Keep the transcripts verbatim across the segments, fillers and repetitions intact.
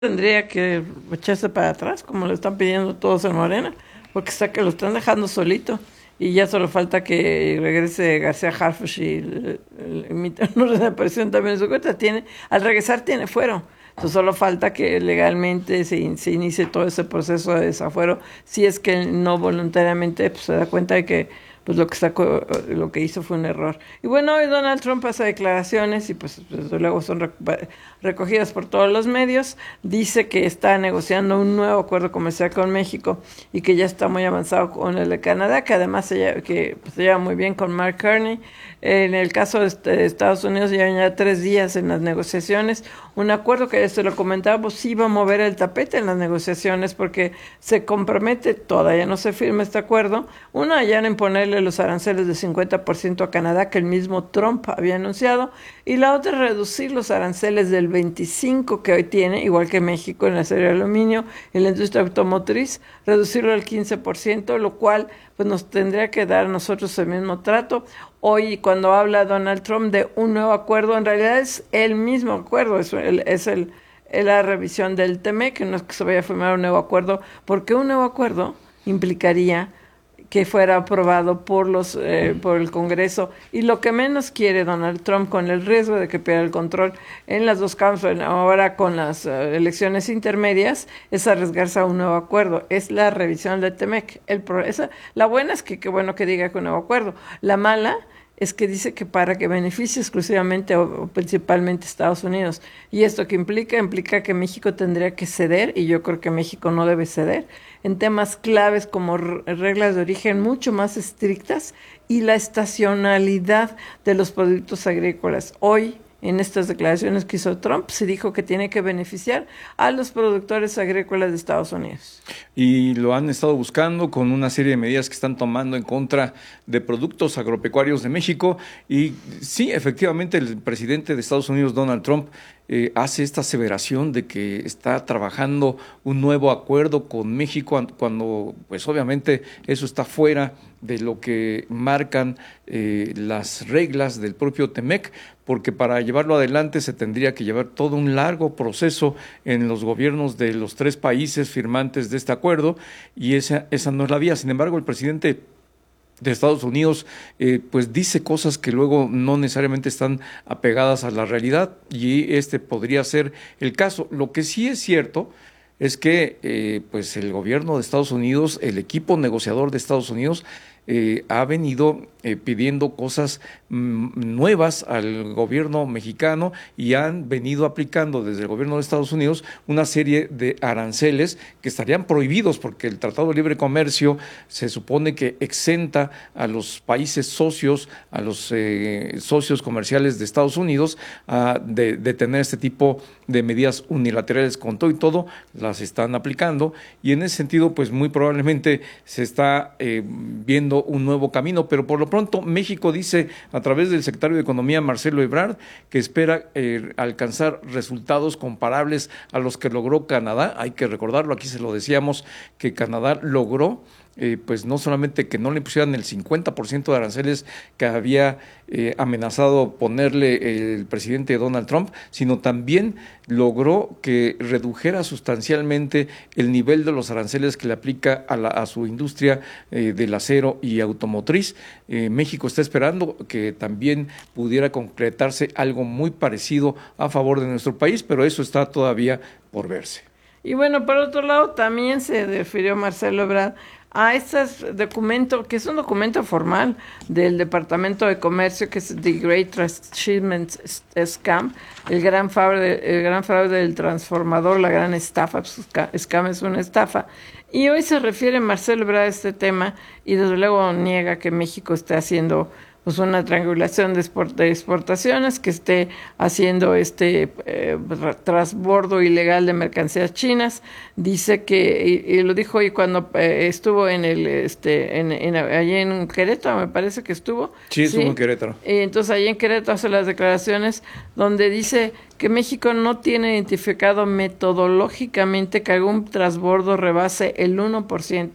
Tendría que echarse para atrás, como le están pidiendo todos en Morena, porque está que lo están dejando solito y ya solo falta que regrese García Harfuch y el, el, el, no desapareció también en su cuenta. Tiene, al regresar tiene fuero. Entonces solo falta que legalmente se, se inicie todo ese proceso de desafuero, si es que no voluntariamente pues, se da cuenta de que pues lo que sacó, lo que hizo fue un error. Y bueno, hoy Donald Trump hace declaraciones y pues desde luego son recogidas por todos los medios. Dice que está negociando un nuevo acuerdo comercial con México y que ya está muy avanzado con el de Canadá, que además se lleva, que, pues, se lleva muy bien con Mark Carney. En el caso de Estados Unidos llevan ya tres días en las negociaciones, un acuerdo que ya se lo comentábamos, sí va a mover el tapete en las negociaciones porque se compromete, todavía no se firma este acuerdo, una ya en imponerle los aranceles de cincuenta por ciento a Canadá que el mismo Trump había anunciado, y la otra reducir los aranceles del veinticinco por ciento que hoy tiene, igual que México en la serie de aluminio y la industria automotriz, reducirlo al quince por ciento, lo cual pues nos tendría que dar a nosotros el mismo trato. Hoy, cuando habla Donald Trump de un nuevo acuerdo, en realidad es el mismo acuerdo, es, el, es, el, es la revisión del T M E C, no es que se vaya a firmar un nuevo acuerdo, porque un nuevo acuerdo implicaría que fuera aprobado por los eh, por el Congreso, y lo que menos quiere Donald Trump, con el riesgo de que pierda el control en las dos cámaras, ahora con las uh, elecciones intermedias, es arriesgarse a un nuevo acuerdo. Es la revisión del T M E C. El pro, esa, la buena es que qué bueno que diga que un nuevo acuerdo. La mala es que dice que para que beneficie exclusivamente o, o principalmente Estados Unidos. Y esto que implica, implica que México tendría que ceder, y yo creo que México no debe ceder, en temas claves como reglas de origen mucho más estrictas y la estacionalidad de los productos agrícolas. Hoy, en estas declaraciones que hizo Trump, se dijo que tiene que beneficiar a los productores agrícolas de Estados Unidos. Y lo han estado buscando con una serie de medidas que están tomando en contra de productos agropecuarios de México. Y sí, efectivamente, el presidente de Estados Unidos, Donald Trump, eh, hace esta aseveración de que está trabajando un nuevo acuerdo con México, cuando pues obviamente eso está fuera de lo que marcan eh, las reglas del propio T M E C, porque para llevarlo adelante se tendría que llevar todo un largo proceso en los gobiernos de los tres países firmantes de este acuerdo, y esa, esa no es la vía. Sin embargo, el presidente de Estados Unidos eh, pues dice cosas que luego no necesariamente están apegadas a la realidad, y este podría ser el caso. Lo que sí es cierto es que eh, pues el gobierno de Estados Unidos, el equipo negociador de Estados Unidos, eh, ha venido eh, pidiendo cosas mm, nuevas al gobierno mexicano, y han venido aplicando desde el gobierno de Estados Unidos una serie de aranceles que estarían prohibidos, porque el Tratado de Libre Comercio se supone que exenta a los países socios, a los eh, socios comerciales de Estados Unidos, a, de, de tener este tipo de medidas unilaterales. Con todo y todo las están aplicando, y en ese sentido pues muy probablemente se está eh, viendo un nuevo camino. Pero por lo pronto México dice a través del secretario de Economía, Marcelo Ebrard, que espera eh, alcanzar resultados comparables a los que logró Canadá. Hay que recordarlo, aquí se lo decíamos, que Canadá logró Eh, pues no solamente que no le pusieran el cincuenta por ciento de aranceles que había eh, amenazado ponerle el presidente Donald Trump, sino también logró que redujera sustancialmente el nivel de los aranceles que le aplica a, la, a su industria eh, del acero y automotriz. Eh, México está esperando que también pudiera concretarse algo muy parecido a favor de nuestro país, pero eso está todavía por verse. Y bueno, por otro lado, también se refirió Marcelo Ebrard a este documento, que es un documento formal del Departamento de Comercio, que es The Great Transshipment Scam, el gran fraude, el gran fraude del transformador, la gran estafa. Scam es una estafa. Y hoy se refiere Marcelo Ebrard a este tema, y desde luego niega que México esté haciendo pues una triangulación de, export, de exportaciones, que esté haciendo este eh, transbordo ilegal de mercancías chinas. Dice que, y, y lo dijo hoy cuando eh, estuvo en el, este, en, en, allí en Querétaro, me parece que estuvo. Sí, estuvo ¿sí? en Querétaro. Y entonces allí en Querétaro hace las declaraciones donde dice que México no tiene identificado metodológicamente que algún transbordo rebase el uno por ciento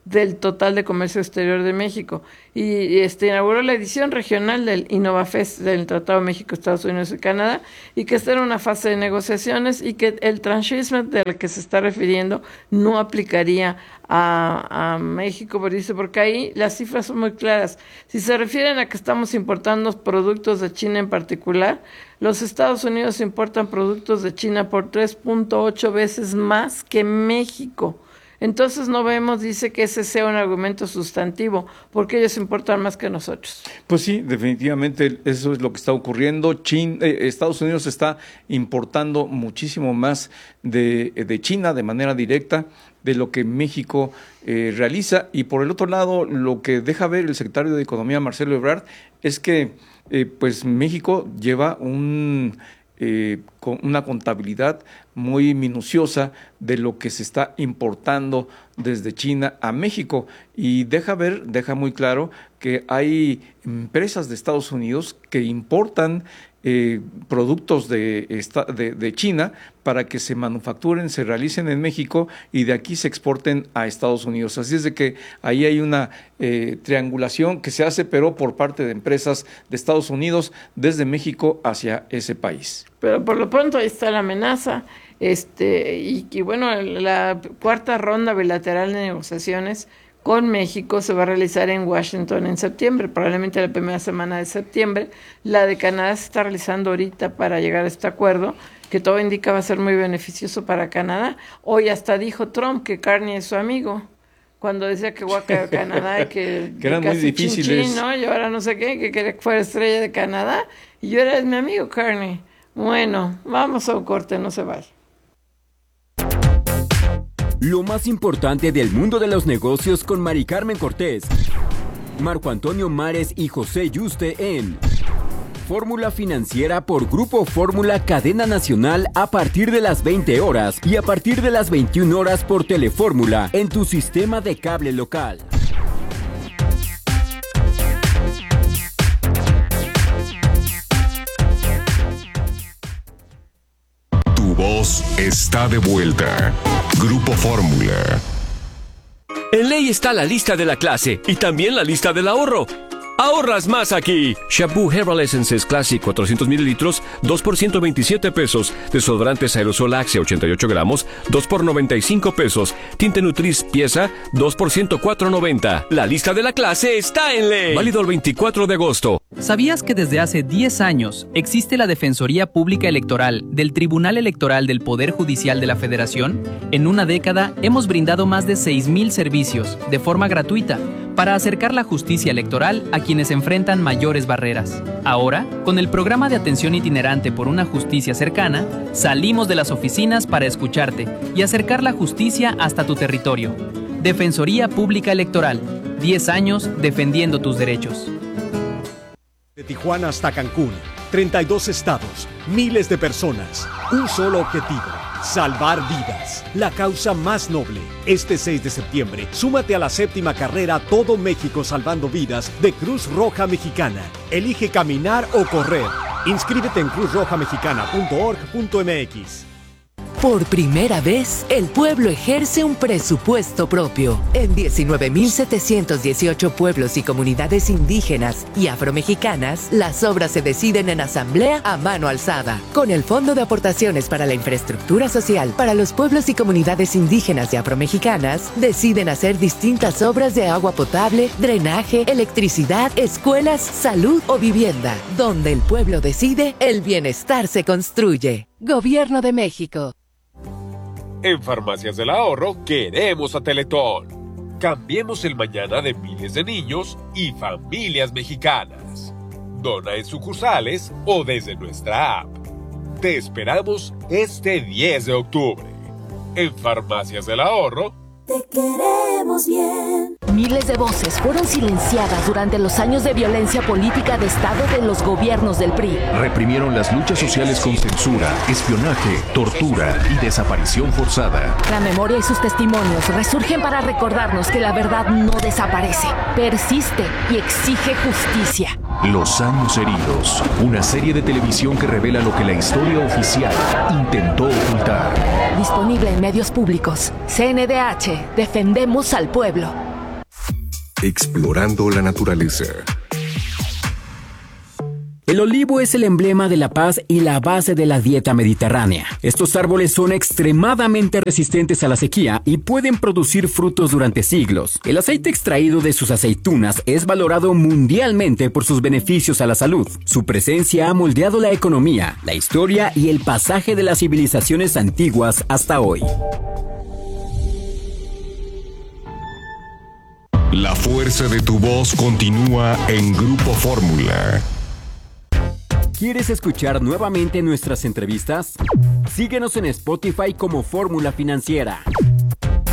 del total de comercio exterior de México. Y, y este inauguró la edición regional del InnovaFest del Tratado de México, Estados Unidos y Canadá, y que está en una fase de negociaciones y que el transshipment del que se está refiriendo no aplicaría a, a México, porque dice, porque ahí las cifras son muy claras. Si se refieren a que estamos importando productos de China en particular, los Estados Unidos importan productos de China por tres punto ocho veces más que México. Entonces no vemos, dice, que ese sea un argumento sustantivo, porque ellos importan más que nosotros. Pues sí, definitivamente eso es lo que está ocurriendo. China, eh, Estados Unidos está importando muchísimo más de, de China de manera directa de lo que México eh, realiza. Y por el otro lado, lo que deja ver el secretario de Economía, Marcelo Ebrard, es que eh, pues México lleva un... Eh, con una contabilidad muy minuciosa de lo que se está importando desde China a México, y deja ver, deja muy claro que hay empresas de Estados Unidos que importan eh, productos de, esta, de, de China para que se manufacturen, se realicen en México y de aquí se exporten a Estados Unidos. Así es de que ahí hay una eh, triangulación que se hace, pero por parte de empresas de Estados Unidos desde México hacia ese país. Pero por lo pronto ahí está la amenaza, este y, y bueno, la cuarta ronda bilateral de negociaciones con México se va a realizar en Washington en septiembre, probablemente la primera semana de septiembre. La de Canadá se está realizando ahorita para llegar a este acuerdo, que todo indica va a ser muy beneficioso para Canadá. Hoy hasta dijo Trump que Carney es su amigo, cuando decía que guaca Canadá y que, que eran muy difíciles, chin, chin, ¿no? Y ahora no sé qué, que quería que fuera estrella de Canadá, y yo era mi amigo Carney. Bueno, vamos a un corte, no se vaya. Lo más importante del mundo de los negocios con Mari Carmen Cortés, Marco Antonio Mares y José Yuste en Fórmula Financiera por Grupo Fórmula Cadena Nacional a partir de las veinte horas y a partir de las veintiuna horas por Telefórmula en tu sistema de cable local. Tu voz está de vuelta. Grupo Fórmula. En Ley está la lista de la clase y también la lista del ahorro. Ahorras más aquí. Shampoo Herbal Essences Classic cuatrocientos mililitros, dos por ciento veintisiete pesos. Desodorantes Aerosol Axe ochenta y ocho gramos, dos por noventa y cinco pesos. Tinte Nutris pieza, dos por ciento cuatro noventa. La lista de la clase está en Ley. Válido el veinticuatro de agosto. ¿Sabías que desde hace diez años existe la Defensoría Pública Electoral del Tribunal Electoral del Poder Judicial de la Federación? En una década hemos brindado más de seis mil servicios de forma gratuita para acercar la justicia electoral a quienes enfrentan mayores barreras. Ahora, con el programa de atención itinerante por una justicia cercana, salimos de las oficinas para escucharte y acercar la justicia hasta tu territorio. Defensoría Pública Electoral, diez años defendiendo tus derechos. De Tijuana hasta Cancún, treinta y dos estados, miles de personas, un solo objetivo: salvar vidas, la causa más noble. Este seis de septiembre, súmate a la séptima carrera Todo México Salvando Vidas de Cruz Roja Mexicana. Elige caminar o correr. Inscríbete en cruz roja mexicana punto org punto m x. Por primera vez, el pueblo ejerce un presupuesto propio. En diecinueve mil setecientos dieciocho pueblos y comunidades indígenas y afromexicanas, las obras se deciden en asamblea a mano alzada. Con el Fondo de Aportaciones para la Infraestructura Social para los pueblos y comunidades indígenas y afromexicanas, deciden hacer distintas obras de agua potable, drenaje, electricidad, escuelas, salud o vivienda. Donde el pueblo decide, el bienestar se construye. Gobierno de México. En Farmacias del Ahorro queremos a Teletón. Cambiemos el mañana de miles de niños y familias mexicanas. Dona en sucursales o desde nuestra app. Te esperamos este diez de octubre. En Farmacias del Ahorro, te queremos bien. Miles de voces fueron silenciadas durante los años de violencia política de Estado de los gobiernos del P R I. Reprimieron las luchas sociales con censura, espionaje, tortura y desaparición forzada. La memoria y sus testimonios resurgen para recordarnos que la verdad no desaparece, persiste y exige justicia. Los años heridos, una serie de televisión que revela lo que la historia oficial intentó ocultar. Disponible en medios públicos. C N D H, defendemos al pueblo. explorando la naturaleza. El olivo es el emblema de la paz y la base de la dieta mediterránea. Estos árboles son extremadamente resistentes a la sequía y pueden producir frutos durante siglos. El aceite extraído de sus aceitunas es valorado mundialmente por sus beneficios a la salud. Su presencia ha moldeado la economía, la historia y el pasaje de las civilizaciones antiguas hasta hoy. La fuerza de tu voz continúa en Grupo Fórmula. ¿Quieres escuchar nuevamente nuestras entrevistas? Síguenos en Spotify como Fórmula Financiera.